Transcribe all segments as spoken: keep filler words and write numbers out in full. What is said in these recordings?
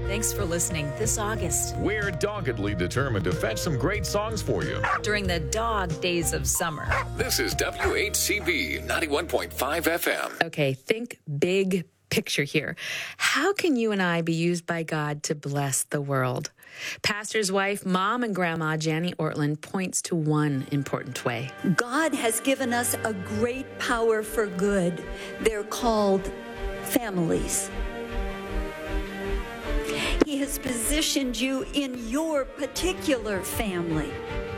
Thanks for listening this August. We're doggedly determined to fetch some great songs for you during the dog days of summer. This is W H C V ninety-one point five F M. Okay, think big picture here. How can you and I be used by God to bless the world? Pastor's wife, mom, and grandma Janie Ortlund points to one important way. God has given us a great power for good. They're called families. He has positioned you in your particular family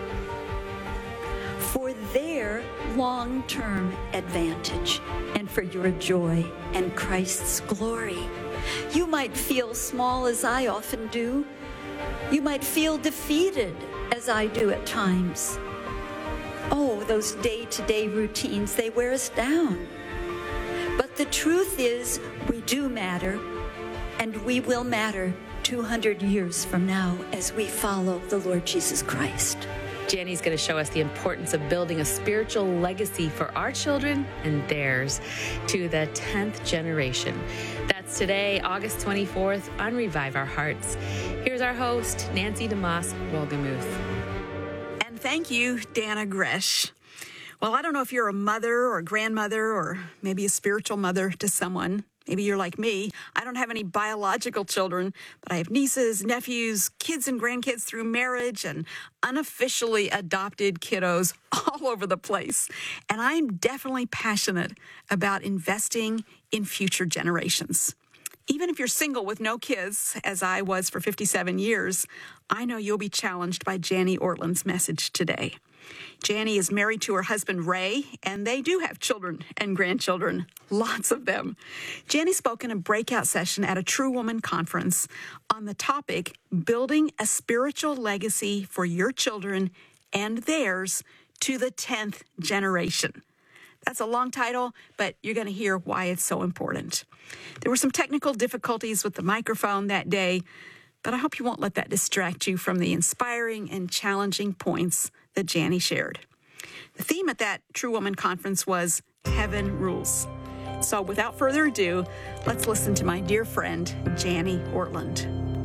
for their long-term advantage and for your joy and Christ's glory. You might feel small, as I often do. You might feel defeated, as I do at times. Oh, those day-to-day routines, they wear us down. But the truth is, we do matter, and we will matter two hundred years from now as we follow the Lord Jesus Christ. Janie's going to show us the importance of building a spiritual legacy for our children and theirs to the tenth generation. That's today, August twenty-fourth, on Revive Our Hearts. Here's our host, Nancy DeMoss Wolgemuth. And thank you, Dana Gresh. Well, I don't know if you're a mother or a grandmother or maybe a spiritual mother to someone. Maybe you're like me. I don't have any biological children, but I have nieces, nephews, kids and grandkids through marriage, and unofficially adopted kiddos all over the place. And I'm definitely passionate about investing in future generations. Even if you're single with no kids, as I was for fifty-seven years, I know you'll be challenged by Janie Ortlund's message today. Janie is married to her husband, Ray, and they do have children and grandchildren, lots of them. Janie spoke in a breakout session at a True Woman conference on the topic, Building a Spiritual Legacy for Your Children and Theirs to the tenth Generation. That's a long title, but you're going to hear why it's so important. There were some technical difficulties with the microphone that day, but I hope you won't let that distract you from the inspiring and challenging points that Janie shared. The theme at that True Woman conference was Heaven Rules. So without further ado, let's listen to my dear friend, Janie Ortlund.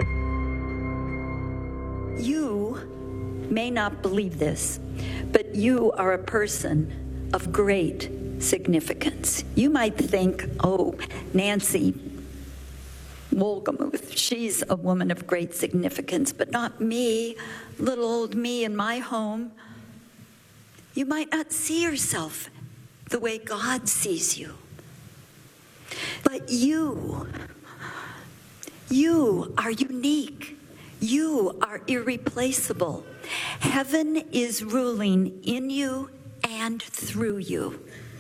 You may not believe this, but you are a person of great significance. You might think, oh, Nancy Wolgemuth, she's a woman of great significance, but not me, little old me in my home. You might not see yourself the way God sees you. But you, you are unique. You are irreplaceable. Heaven is ruling in you and through you.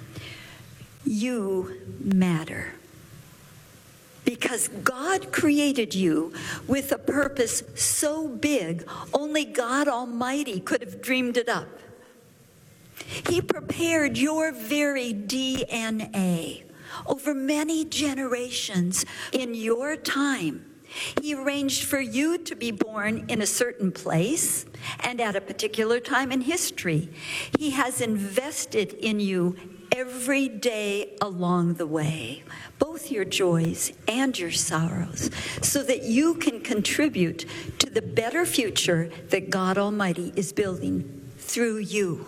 You matter. Because God created you with a purpose so big, only God Almighty could have dreamed it up. He prepared your very D N A over many generations in your time. He arranged for you to be born in a certain place and at a particular time in history. He has invested in you every day along the way, both your joys and your sorrows, so that you can contribute to the better future that God Almighty is building through you.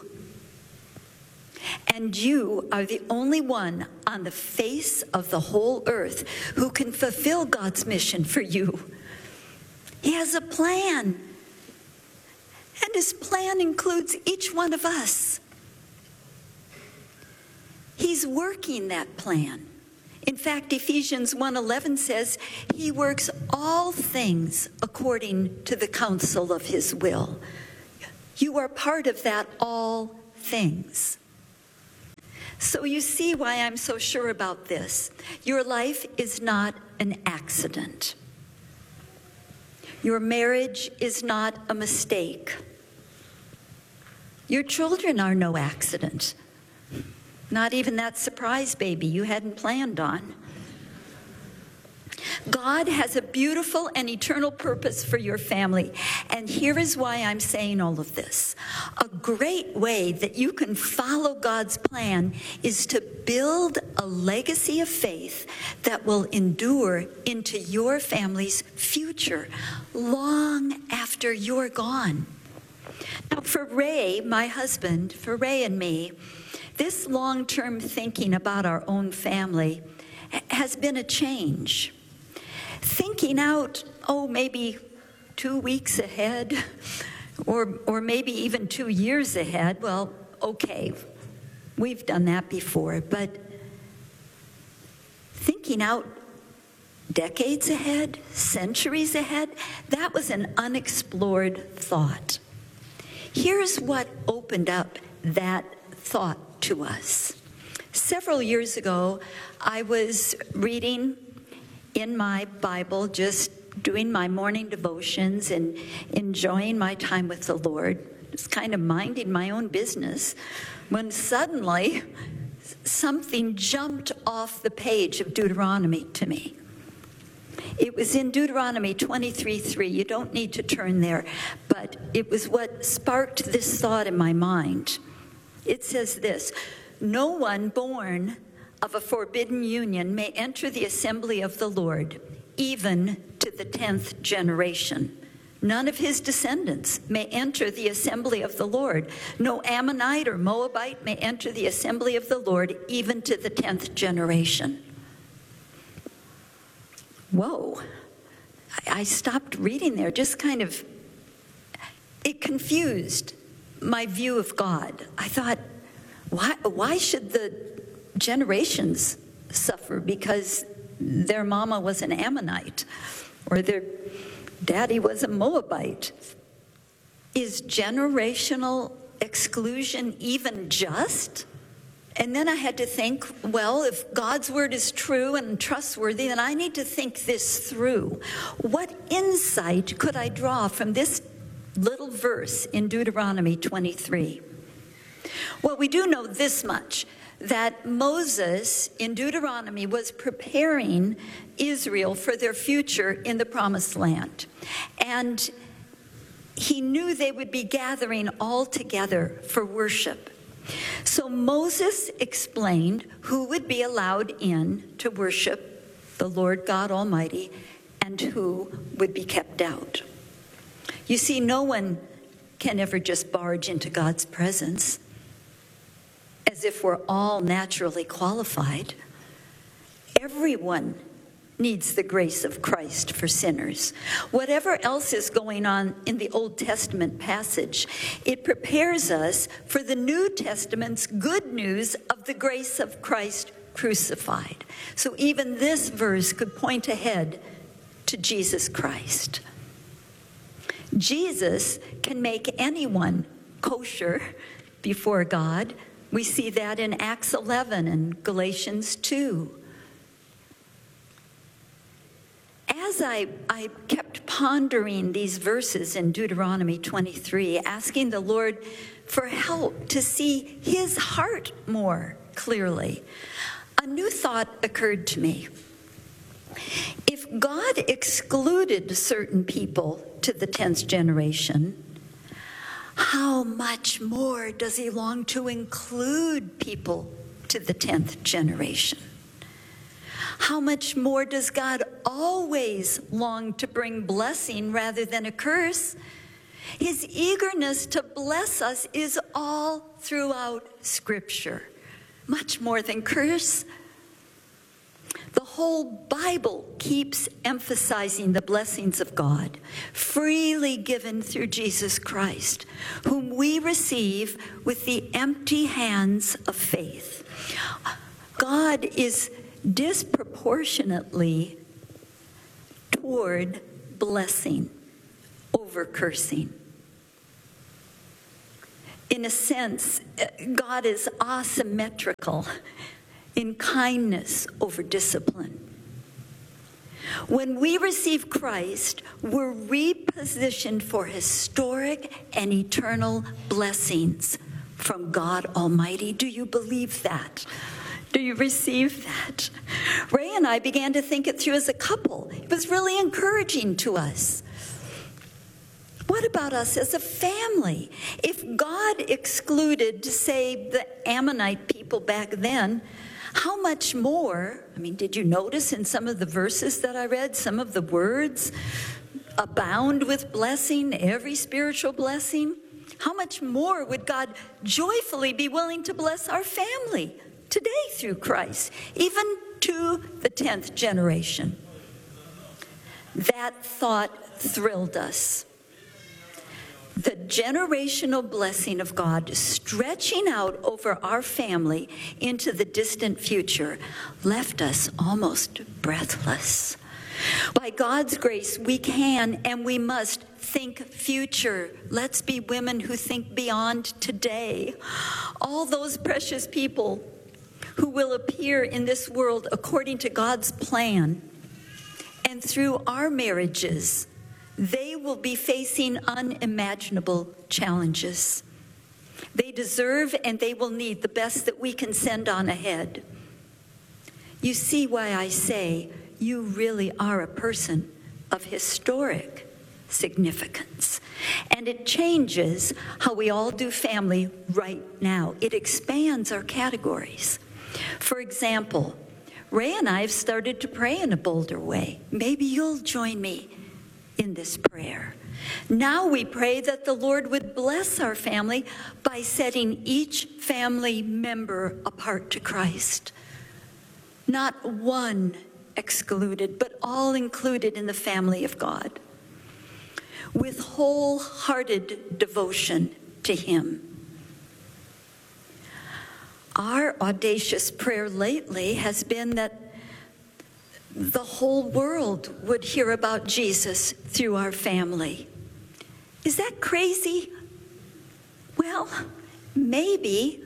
And you are the only one on the face of the whole earth who can fulfill God's mission for you. He has a plan, and his plan includes each one of us. He's working that plan. In fact, Ephesians one eleven says, he works all things according to the counsel of his will. You are part of that all things. So you see why I'm so sure about this. Your life is not an accident. Your marriage is not a mistake. Your children are no accident. Not even that surprise baby you hadn't planned on. God has a beautiful and eternal purpose for your family. And here is why I'm saying all of this. A great way that you can follow God's plan is to build a legacy of faith that will endure into your family's future long after you're gone. Now, for Ray, my husband, for Ray and me, this long-term thinking about our own family has been a change. Thinking out, oh, maybe two weeks ahead, or or maybe even two years ahead, well, okay, we've done that before, but thinking out decades ahead, centuries ahead, that was an unexplored thought. Here's what opened up that thought to us. Several years ago, I was reading in my Bible, just doing my morning devotions and enjoying my time with the Lord, just kind of minding my own business, when suddenly something jumped off the page of Deuteronomy to me. It was in Deuteronomy twenty-three three. You don't need to turn there, but it was what sparked this thought in my mind. It says this: no one born of a forbidden union may enter the assembly of the Lord, even to the tenth generation. None of his descendants may enter the assembly of the Lord. No Ammonite or Moabite may enter the assembly of the Lord, even to the tenth generation. Whoa. I stopped reading there, just kind of, it confused my view of God. I thought, why, why should the generations suffer because their mama was an Ammonite or their daddy was a Moabite? Is generational exclusion even just? And then I had to think, well, if God's word is true and trustworthy, then I need to think this through. What insight could I draw from this little verse in Deuteronomy twenty-three? Well, we do know this much, that Moses in Deuteronomy was preparing Israel for their future in the promised land. And he knew they would be gathering all together for worship. So Moses explained who would be allowed in to worship the Lord God Almighty and who would be kept out. You see, no one can ever just barge into God's presence as if we're all naturally qualified. Everyone needs the grace of Christ for sinners. Whatever else is going on in the Old Testament passage, it prepares us for the New Testament's good news of the grace of Christ crucified. So even this verse could point ahead to Jesus Christ. Jesus can make anyone kosher before God. We see that in Acts eleven and Galatians two. As I, I kept pondering these verses in Deuteronomy twenty-three, asking the Lord for help to see his heart more clearly, a new thought occurred to me. If God excluded certain people to the tenth generation, how much more does he long to include people to the tenth generation? How much more does God always long to bring blessing rather than a curse? His eagerness to bless us is all throughout Scripture, much more than curse. The whole Bible keeps emphasizing the blessings of God, freely given through Jesus Christ, whom we receive with the empty hands of faith. God is disproportionately toward blessing over cursing. In a sense, God is asymmetrical in kindness over discipline. When we receive Christ, we're repositioned for historic and eternal blessings from God Almighty. Do you believe that? Do you receive that? Ray and I began to think it through as a couple. It was really encouraging to us. What about us as a family? If God excluded, say, the Ammonite people back then, how much more? I mean, did you notice in some of the verses that I read, some of the words, abound with blessing, every spiritual blessing? How much more would God joyfully be willing to bless our family today through Christ, even to the tenth generation? That thought thrilled us. The generational blessing of God stretching out over our family into the distant future left us almost breathless. By God's grace, we can and we must think future. Let's be women who think beyond today. All those precious people who will appear in this world according to God's plan, and through our marriages, they will be facing unimaginable challenges. They deserve and they will need the best that we can send on ahead. You see why I say you really are a person of historic significance. And it changes how we all do family right now. It expands our categories. For example, Ray and I have started to pray in a bolder way. Maybe you'll join me in this prayer. Now we pray that the Lord would bless our family by setting each family member apart to Christ. Not one excluded, but all included in the family of God, with wholehearted devotion to Him. Our audacious prayer lately has been that the whole world would hear about Jesus through our family. Is that crazy? Well, maybe,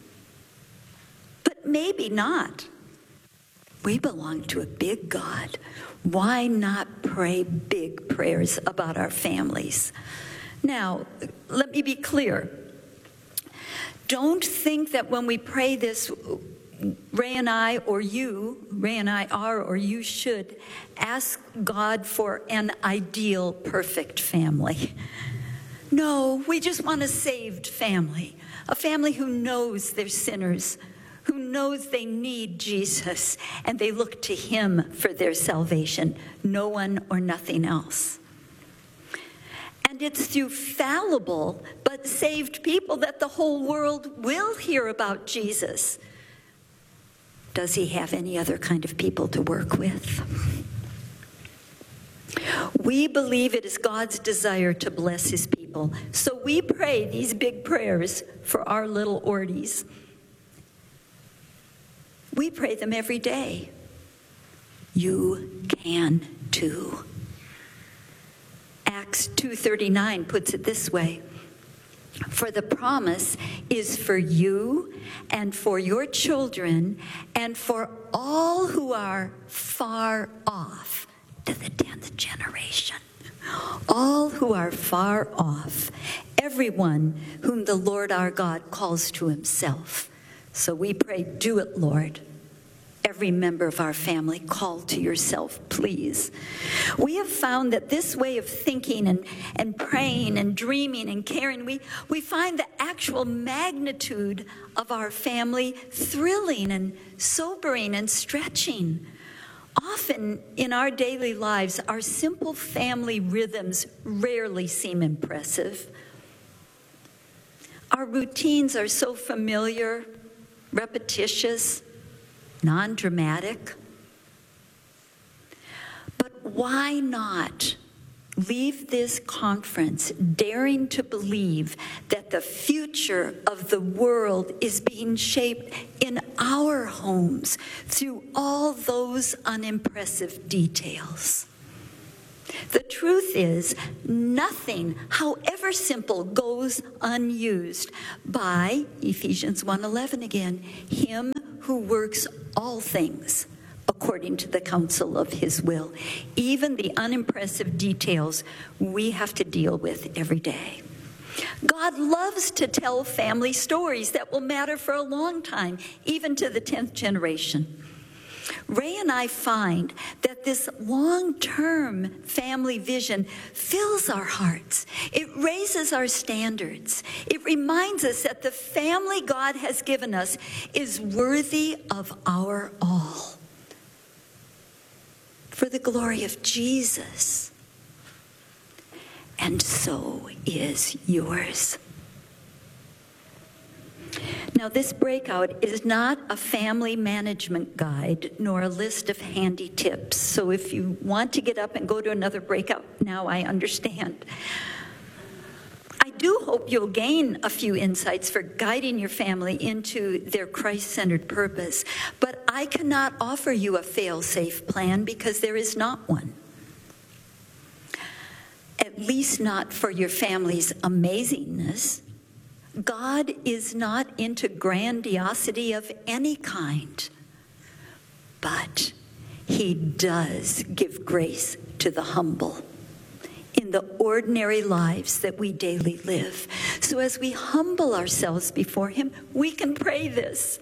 but maybe not. We belong to a big God. Why not pray big prayers about our families? Now, let me be clear. Don't think that when we pray this, Ray and I, or you, Ray and I are, or you should, ask God for an ideal, perfect family. No, we just want a saved family, a family who knows they're sinners, who knows they need Jesus, and they look to Him for their salvation, no one or nothing else. And it's through fallible but saved people that the whole world will hear about Jesus. Does He have any other kind of people to work with? We believe it is God's desire to bless His people. So we pray these big prayers for our little Orties. We pray them every day. You can too. Acts two thirty-nine puts it this way. For the promise is for you and for your children and for all who are far off, to the tenth generation. All who are far off, everyone whom the Lord our God calls to Himself. So we pray, do it, Lord. Every member of our family, call to yourself, please. We have found that this way of thinking and, and praying and dreaming and caring, we, we find the actual magnitude of our family thrilling and sobering and stretching. Often in our daily lives, our simple family rhythms rarely seem impressive. Our routines are so familiar, repetitious, non-dramatic. But why not leave this conference daring to believe that the future of the world is being shaped in our homes through all those unimpressive details? The truth is, nothing, however simple, goes unused by, Ephesians one eleven again, Him who works all things according to the counsel of His will, even the unimpressive details we have to deal with every day. God loves to tell family stories that will matter for a long time, even to the tenth generation. Ray and I find that this long-term family vision fills our hearts. It raises our standards. It reminds us that the family God has given us is worthy of our all. For the glory of Jesus. And so is yours. Now, this breakout is not a family management guide nor a list of handy tips. So if you want to get up and go to another breakout now, I understand. I do hope you'll gain a few insights for guiding your family into their Christ-centered purpose. But I cannot offer you a fail-safe plan because there is not one. At least not for your family's amazingness. God is not into grandiosity of any kind, but he does give grace to the humble in the ordinary lives that we daily live. So as we humble ourselves before him, we can pray this.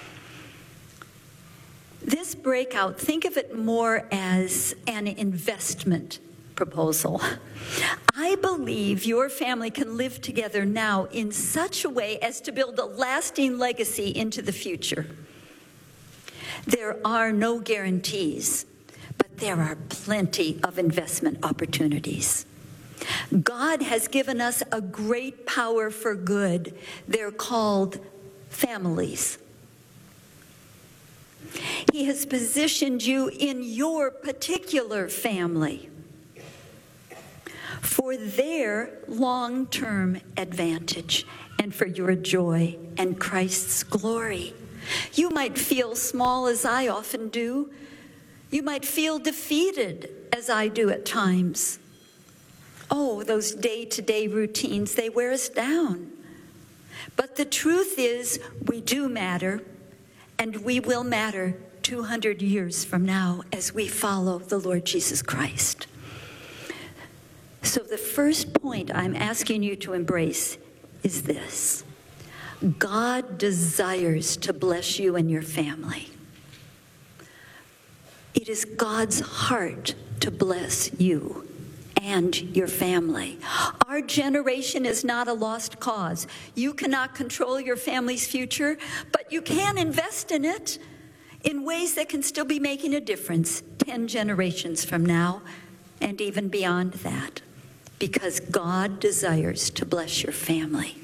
This breakout, think of it more as an investment proposal. I believe your family can live together now in such a way as to build a lasting legacy into the future. There are no guarantees, but there are plenty of investment opportunities. God has given us a great power for good. They're called families. He has positioned you in your particular family for their long-term advantage and for your joy and Christ's glory. You might feel small, as I often do. You might feel defeated, as I do at times. Oh, those day-to-day routines, they wear us down. But the truth is, we do matter, and we will matter two hundred years from now as we follow the Lord Jesus Christ. So the first point I'm asking you to embrace is this. God desires to bless you and your family. It is God's heart to bless you and your family. Our generation is not a lost cause. You cannot control your family's future, but you can invest in it in ways that can still be making a difference ten generations from now and even beyond that. Because God desires to bless your family.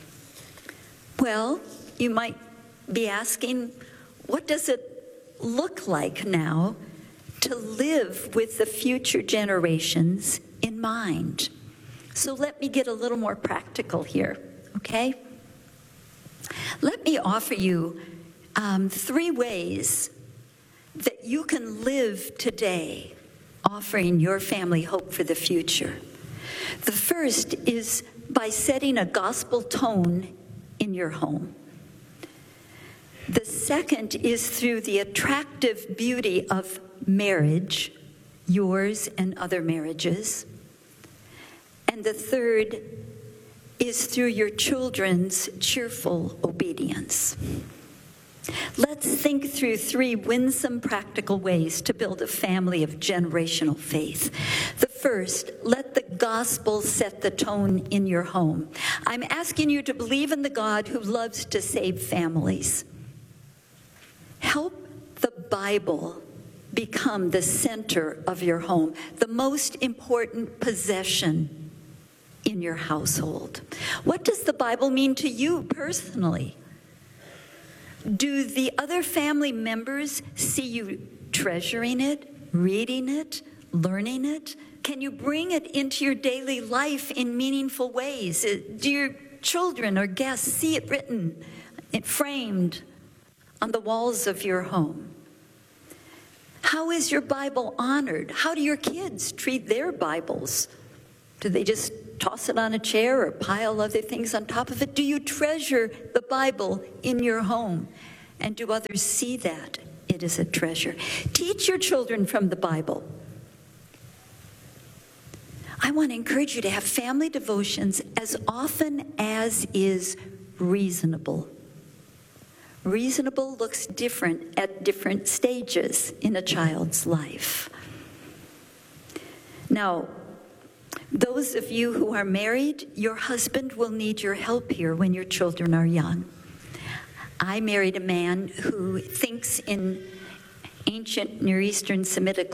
Well, you might be asking, what does it look like now to live with the future generations in mind? So let me get a little more practical here, okay? Let me offer you um, three ways that you can live today, offering your family hope for the future. The first is by setting a gospel tone in your home. The second is through the attractive beauty of marriage, yours and other marriages. And the third is through your children's cheerful obedience. Let's think through three winsome practical ways to build a family of generational faith. The first, let the gospel set the tone in your home. I'm asking you to believe in the God who loves to save families. Help the Bible become the center of your home, the most important possession in your household. What does the Bible mean to you personally? Do the other family members see you treasuring it, reading it, learning it? Can you bring it into your daily life in meaningful ways? Do your children or guests see it written, it framed on the walls of your home? How is your Bible honored? How do your kids treat their Bibles? Do they just toss it on a chair or pile other things on top of it? Do you treasure the Bible in your home? And do others see that it is a treasure? Teach your children from the Bible. I want to encourage you to have family devotions as often as is reasonable. Reasonable looks different at different stages in a child's life. Now, those of you who are married, your husband will need your help here when your children are young. I married a man who thinks in ancient Near Eastern Semitic